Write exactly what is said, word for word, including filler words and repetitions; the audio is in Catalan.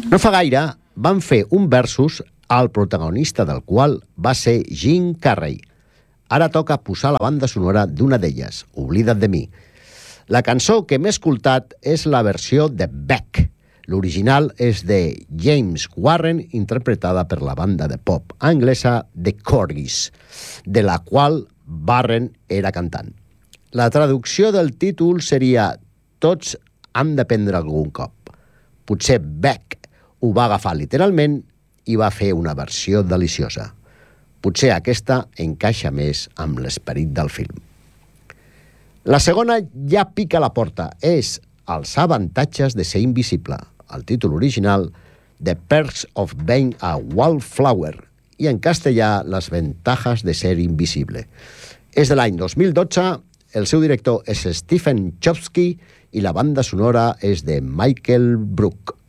No fa gaire van fer un versus al protagonista del qual va ser Jim Carrey. Ara toca posar la banda sonora d'una d'elles, Oblida't de mi. La cançó que m'he escoltat és la versió de Beck. L'original és de James Warren, interpretada per la banda de pop anglesa The Corgis, de la qual Warren era cantant. La traducció del títol seria Tots han de prendre algun cop. Potser Beck ho va agafar literalment i va fer una versió deliciosa. Potser aquesta encaixa més amb l'esperit del film. La segona ja pica a la porta. És Els avantatges de ser invisible. El títol original, The Perks of Being a Wallflower, i en castellà, Les ventajas de ser invisible. És de l'any dos mil dotze, el seu director és Stephen Chbosky i la banda sonora és de Michael Brook.